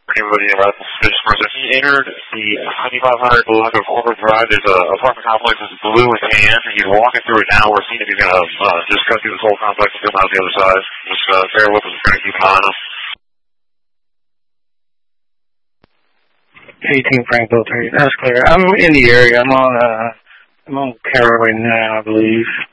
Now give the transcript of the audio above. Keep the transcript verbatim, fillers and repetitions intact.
anybody about the suspicious person. He entered the twenty-five hundred block of Orbit Drive. There's an apartment complex that's blue in tan. He's walking through it now. We're seeing if he's going to uh, just cut through this whole complex and come out the other side. Just uh, bear with us. We're going to keep an eye on him. eighteen Frank Bill three. That's clear. I'm in the area. I'm on, uh, I'm on Caraway now, I believe.